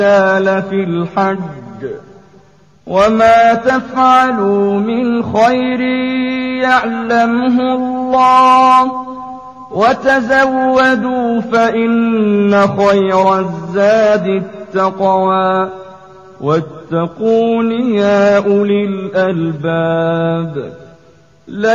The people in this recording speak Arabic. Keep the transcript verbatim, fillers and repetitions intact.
في الحج وما تفعلوا من خير يعلمه الله وتزودوا فإن خير الزاد التقوى واتقون يا أولي الألباب.